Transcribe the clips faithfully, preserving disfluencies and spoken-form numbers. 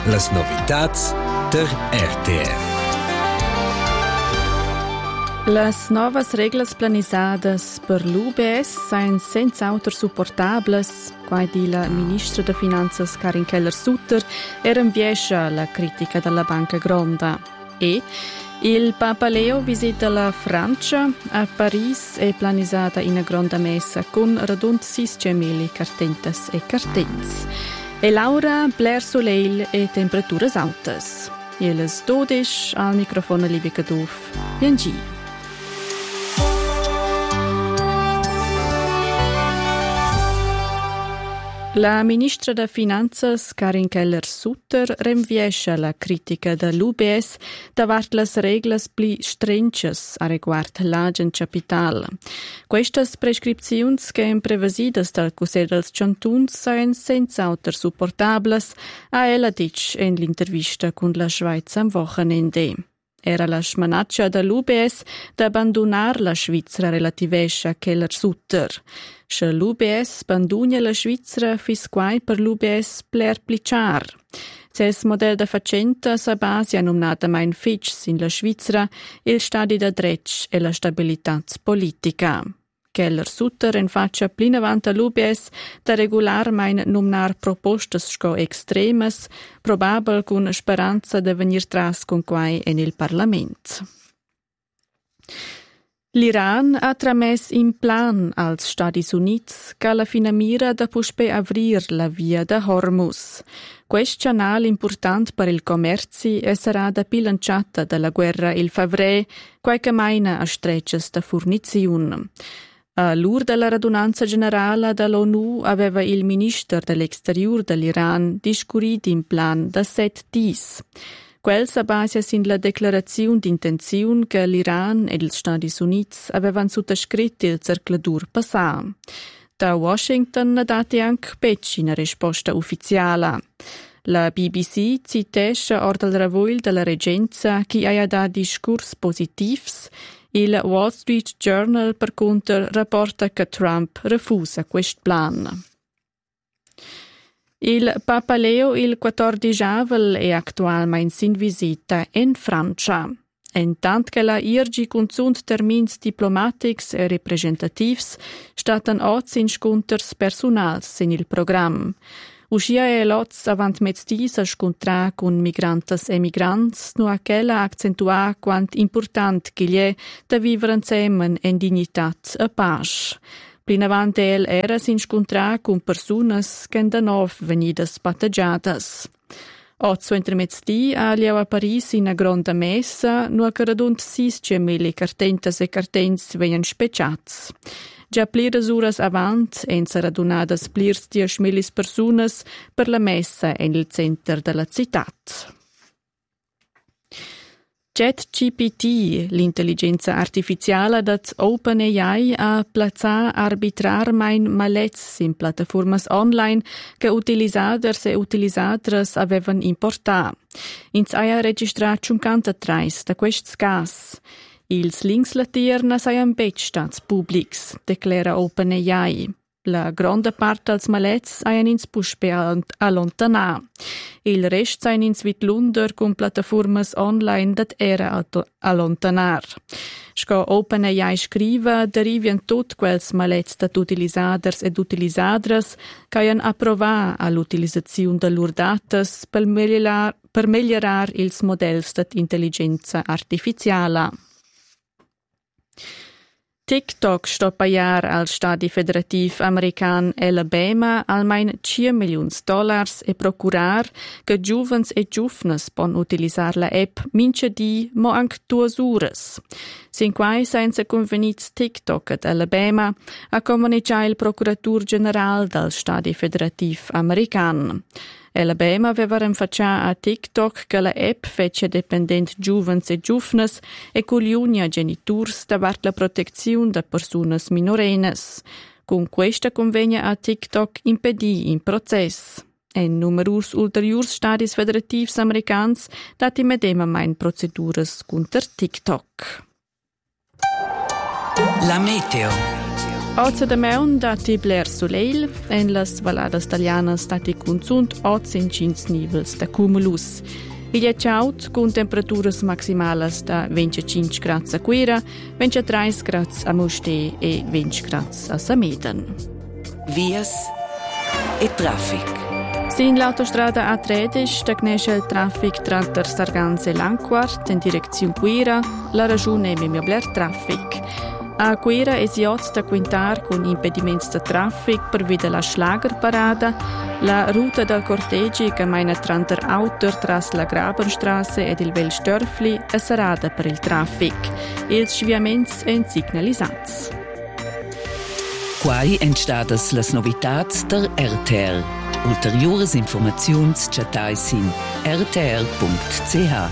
Las novitats der R T R. Las novas reglas planisadas per l'U B S sain senza autor supportables, quai di la ministra de Finanzas Karin Keller-Sutter era inviescia la critica della Banca Gronda. E il Papa Leo visita la Francia. A Paris è planisata una grande messa con radund sescimila cartentas e cartens. E Laura, Blair Soleil e temperaturas altas. E les dodici al microfono Livia Caduf. Biengi. La ministra de Finanzas Karin Keller-Sutter rinviescia la critica dell'U B S davart las reglas pli strenches a riguard l'agent capital. Questas prescripziuns che in prevesidas dal Cussel dels Chantuns sain senza autor supportables, a ella dic in l'intervista con la Schweiz am Wochenende. Era la smanaccia dell'U B S d'abbandonar la Svizzera relativescia Keller-Sutter. Se l'U B S bandugna la Svizzera fisquai per l'U B S pler plichar. Ces model de facenta sa base annumnata mein fitch in la Svizzera il stadi da dretsch e la stabilitats politica. Keller-Sutter in faccia plina vanta l'U B S da regular mein numnar propostas sco extremas, probabel cun speranza de venir tras con quai en il Parlament. L'Iran ha trames in plan als Stadis Units che alla fine mira da puspe avrir la via da Hormuz. Quest canal important per il commerci e sarà da bilanciata dalla guerra il favre, quai che maina a strecces da furniziun. A l'ur della radunanza generale dell'ONU aveva il ministro dell'exterior dell'Iran discurit in plan da set dis. Quel sa base sin la declarazione d'intenzione che l'Iran e gli Stati Uniti avevano sottoscritto il cercladur passà. Da Washington ha dato anche Pecci una risposta ufficiale. La B B C citesce or del ravoil della regenza che ha dato discorsi positivi. Il Wall Street Journal per contro rapporta che Trump refusa questo plan. Il Papa Leo il quattordici avel è attualmente in visita in Francia. Intant che la irgi consunt termins diplomatics e representatives statan oz in sconters personals in il program. Uscia e lots avant mezz'dis a scontrà con migrantes e migrants, nu a quella accentua quant important che gli è da vivere insieme in dignitat e pace. Plin avant el era sin scontrà con personas che da nov venidas pataggiadas. Ozzo entre mezz'dì a lieu a Paris in a grande messa, nu a che radund sescimila cartentas e cartens veien speciats. Già pliras uras avant, enza radunadas plirs diecimilis personas per la messa en il center della citat. ChatGPT, l'intelligenza artificiale dat OpenAI, ha plazzà arbitrar mein malets in plataformas online che utilizaders e utilizadres avevan importà. Ins aia registrat cinquantatré da quests cas. Ils links laterna saian bet stats publics, declara OpenAI. La grande parte als malets hajan ins puspe allontanà. Il rest sain ins vit lunder con plataformas online dat era allontanar. Sco OpenAI scriva, derivian tot quels malets dat utilisaders ed utilisadres che hajan approvà all'utilizzazione de lur datas per migliorar, per migliorar ils models dat intelligenza artificiala. TikTok sto paiar al stadi federativ american Alabama almain cinque milions dollars e procurar che giuvens e giufnes pon utilizzar la app mince di mo anche due ures. Sin quai senza convenits TikTok ad Alabama a comunicare il procuratur general dal stadi federativ american. Alabama aveva rinfaccià a TikTok che la app fece dependent giuvens e giufnes e culiunia geniturs davart la protezione da personas minorenes. Con questa convegna a TikTok impedì in process. En numerus ulteriurs stadis federativs americans dati medema mein proceduras contra TikTok. La meteo. Oggi da meun da Tibler Soleil, en las valadas italianas stati consunt oggi in cinque nivels da cumulus. Il è ciaut con temperaturas maximales da venticinque gradi a Quira, ventitré gradi a Moste e venti gradi a Sameden. Vias e traffic. Sin l'autostrada A tredici stagnesce il traffic tra Sarganza e Lanquart in direzione Quira, la ragione è miglior traffic. A Quira è siot da quintar con impedimenti di traffic per via della Schlagerparada, la ruta del cortegi che cammina tra Autor tras la Grabenstrasse ed il Velstörfli è serata per il traffic. I sviamenti sono signalizzati. Quai entstadas las novitats der R T R. Ulteriores informaziuns chatais in r t r punct c h.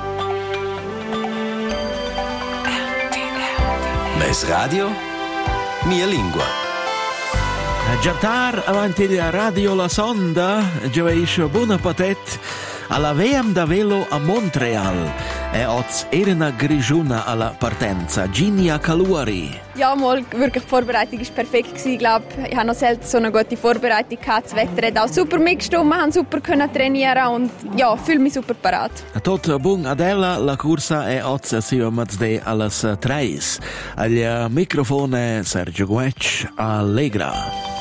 Mes radio, mia lingua. Giatar avanti la radio La Sonda, gioveisce buona patet alla V M da velo a Montreal e oz Elena Grigiuna alla partenza, Ginia Caluari. Ja, mal wirklich die Vorbereitung war perfekt. Ich glaube, ich habe noch selten so eine gute Vorbereitung gehabt. Das Wetter hat auch super mitgestimmt, wir haben super können trainieren und ja, fühle mich super parat. Tot bun Adela, la corsa è oz sia mazde alles treis. Al microfone Sergio Guec, Allegra.